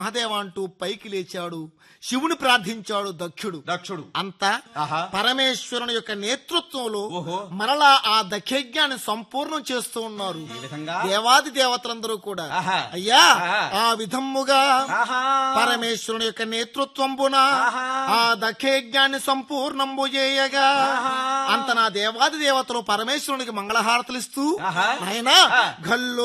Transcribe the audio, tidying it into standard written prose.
మహాదేవ అంటూ పైకి లేచాడు. శివుని ప్రార్థించాడు దక్షుడు. అంతా పరమేశ్వరుని యొక్క నేతృత్వంలో మరలా ఆ దక్షయజ్ఞాన్ని సంపూర్ణం చేస్తూ ఉన్నారు. దేవాది దేవతలందరూ కూడా అయ్యా ఆ విధముగా పరమేశ్వరుని యొక్క నేతృత్వంబున ఆ దక్షయజ్ఞాన్ని సంపూర్ణంబు చేయగా అంత నా దేవాది దేవతలు పరమేశ్వరునికి మంగళహారతలిస్తూ ఆయన గల్లు